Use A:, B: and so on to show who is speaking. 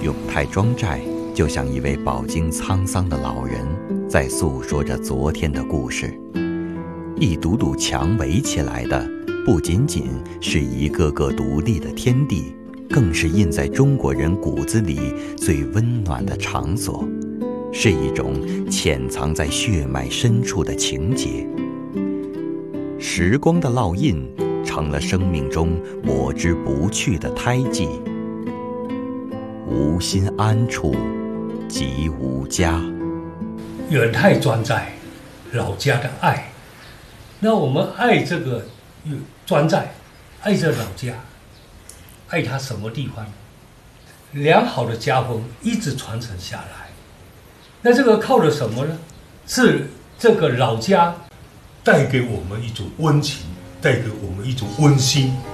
A: 永泰庄寨就像一位饱经沧桑的老人，在诉说着昨天的故事。一堵堵墙围起来的，不仅仅是一个个独立的天地，更是印在中国人骨子里最温暖的场所，是一种潜藏在血脉深处的情结。时光的烙印成了生命中抹之不去的胎记。无心安处，即无家。
B: 远泰庄寨，老家的爱。那我们爱这个庄寨，爱这老家，爱它什么地方？良好的家风一直传承下来。那这个靠的什么呢？是这个老家带给我们一种温情，带给我们一种温馨。